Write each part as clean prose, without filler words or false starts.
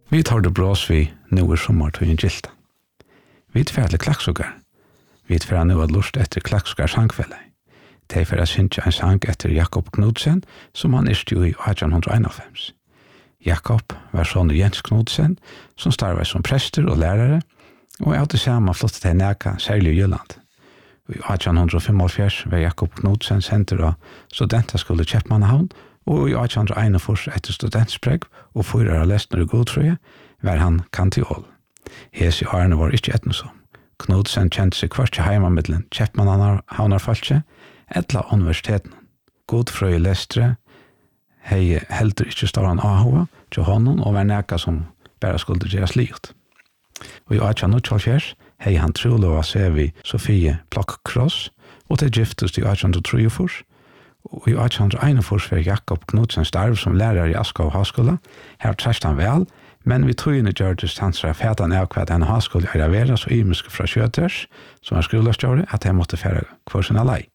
Vi tar det brås vi nu sommartøyen gilta. Vi tfer til klakksugar. Vi tfer nu at lust etter klakksugar sangfelle. De fer a syntja en sang etter Jakob Knudsen, som han jo i 1891. Jakob var son Jens Knudsen, som starva som prester og lærere, og av det samme flottet til Neka, særlig i Jylland. I 1845 var Jakob Knudsen sendt av studentaskole Kjeppmannahavn, og i 1841 etter studentspreg og fyrer av lesner i godtrøye var han kantiol. Hes i årene var ikke etnosom. Knudsen kjente seg kvart til heimamiddelen Kjeppmannahavnarfalske, etla universiteten. Godfrøye lestre hei heldur ikke ståran ahova til honom og var neka som bare skulle gjøres livet. Og i 1824 hei han trolova seg vi Sofie Plokk-Kross, og til giftest i 1843. Og i 1841 var Jakob Knudsen starv som lærer i Askov Havskola. Her trest han vel, men vi togene gjørtes hans fætan av hva denne havskola er vera så imiske fra Kjøters, som var skolastjåre, at de måtte fære hver sin alai.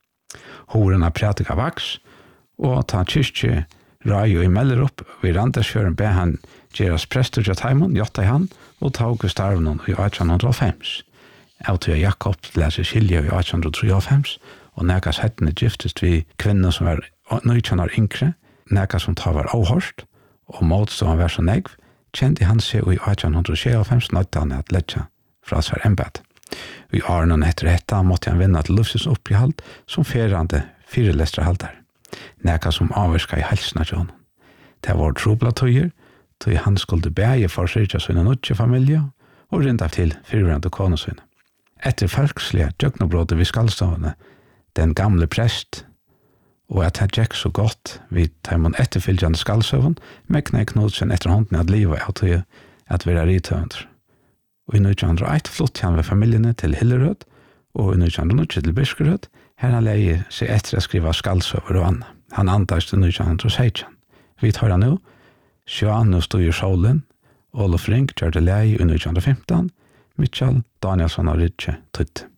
Horen av pratika vaks, og ta kyrkje Rajo i Mellerup, og i Randersfjøren be han gjeras prester til Taimon, jotta i han, og ta og starven i 1805. Auto Jakob leser skilje i 1893, og nekas hettene giftest vi kvinner som var nøytjønner yngre, nekas som tar var avhørst, og motstående var så negv, kjente han seg i 1825 nøytte han at letja fra svar embed. I årene etter dette måtte han vinne til luftens opphjalt som ferrande firelestrehalder. Neka som avvirka i halsna til honom. Det var trobla tøyer, tøy han skulle bæge for syrja sine nødje familie og rinda til firerande konesøyne. Etter folkslige djøgnobrådet vi skallstavene, den gamle prest, og at det gikk så godt vi tar man etterfylgjande skallsøven, mekna i Knudsen etter hånden at livet av tøy at vi er ritøvender. Og i 1901 flyttet han ved familiene til Hillerød, og i 1902 til Biskerød, her han leie seg etter å skrive skallsøver og annet. Han antas til 1916. Vi tar han nå, Sjøan og stod i solen, Olof Ring gjør det leie i 1915, Mitchell, Danielsson og Ritche, Tutt.